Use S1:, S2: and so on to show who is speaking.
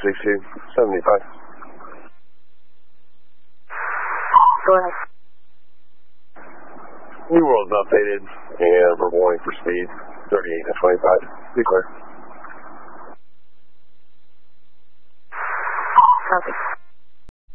S1: 6275.
S2: Go ahead.
S1: New World's updated, and we're warning for speed 38 to 25. Be clear.
S2: Copy.